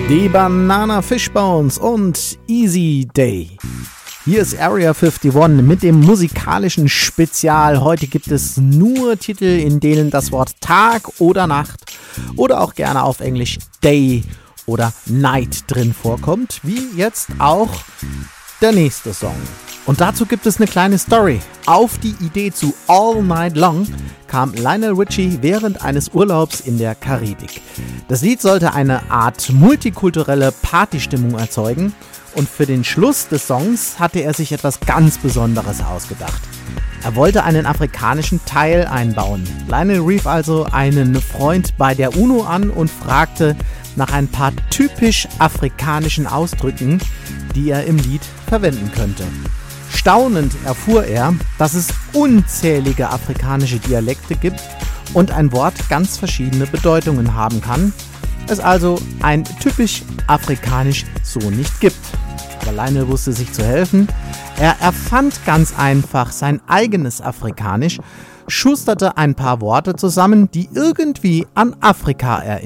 Die Banana Fishbones und Easy Day. Hier ist Area 51 mit dem musikalischen Spezial. Heute gibt es nur Titel, in denen das Wort Tag oder Nacht oder auch gerne auf Englisch Day oder Night drin vorkommt, wie jetzt auch der nächste Song. Und dazu gibt es eine kleine Story. Auf die Idee zu All Night Long kam Lionel Richie während eines Urlaubs in der Karibik. Das Lied sollte eine Art multikulturelle Partystimmung erzeugen und für den Schluss des Songs hatte er sich etwas ganz Besonderes ausgedacht. Er wollte einen afrikanischen Teil einbauen. Lionel rief also einen Freund bei der UNO an und fragte nach ein paar typisch afrikanischen Ausdrücken, die er im Lied verwenden könnte. Staunend erfuhr er, dass es unzählige afrikanische Dialekte gibt und ein Wort ganz verschiedene Bedeutungen haben kann, es also ein typisch afrikanisch so nicht gibt. Aber Lionel wusste sich zu helfen. Er erfand ganz einfach sein eigenes Afrikanisch, schusterte ein paar Worte zusammen, die irgendwie an Afrika erinnern.